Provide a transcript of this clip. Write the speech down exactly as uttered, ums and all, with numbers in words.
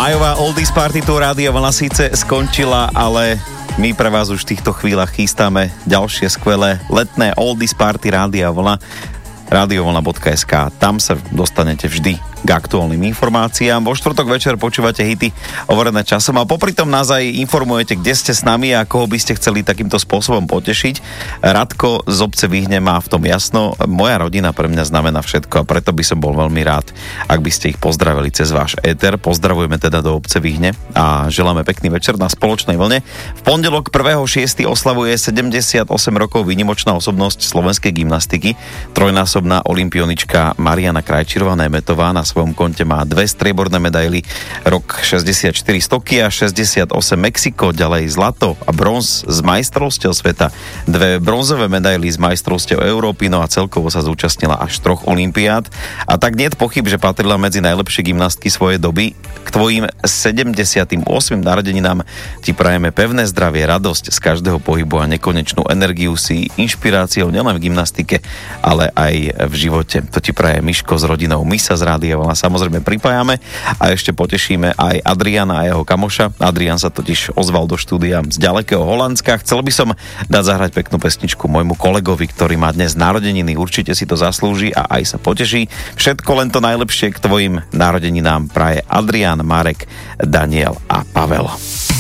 Májová Oldies Party tu Rádia Vlna síce skončila, ale my pre vás už v týchto chvíľach chystáme ďalšie skvelé letné Oldies Party Rádia Vlna. radiovlna bodka es ká. Tam sa dostanete vždy k aktuálnym informáciám. Vo štvrtok večer počúvate hity overené časom a popri tom nás aj informujete, kde ste s nami a koho by ste chceli takýmto spôsobom potešiť. Radko z obce Vyhne má v tom jasno. Moja rodina pre mňa znamená všetko a preto by som bol veľmi rád, ak by ste ich pozdravili cez váš éter. Pozdravujeme teda do obce Vyhne a želáme pekný večer na spoločnej vlne. V pondelok prvého šiesteho oslavuje sedemdesiatosem rokov výnimočná osobnosť slovenskej gymnastiky. Trojnásobná olympionička Mariana Krajčírová Németová na svojom konte má dve strieborné medaily, rok šesťdesiatštyri z Tokia, šesťdesiatosem Mexiko, ďalej zlato a bronz z majstrovstiev sveta, dve bronzové medaily z majstrovstiev Európy, no a celkovo sa zúčastnila až troch olympiád. A tak niet pochyb, že patrila medzi najlepšie gymnastky svojej doby. K tvojim sedemdesiatym ôsmym narodeninám ti prajeme pevné zdravie, radosť z každého pohybu a nekonečnú energiu, si inšpiráciou nielen v gymnastike, ale aj v živote. To ti praje Miško s rodinou. My sa z Rádia Vlna samozrejme pripájame a ešte potešíme aj Adriana a jeho kamoša. Adrian sa totiž ozval do štúdia z ďalekého Holandska. Chcel by som dať zahrať peknú pesničku môjmu kolegovi, ktorý má dnes narodeniny. Určite si to zaslúži a aj sa poteší. Všetko len to najlepšie k tvojim narodeninám praje Adrian, Marek, Daniel a Pavel.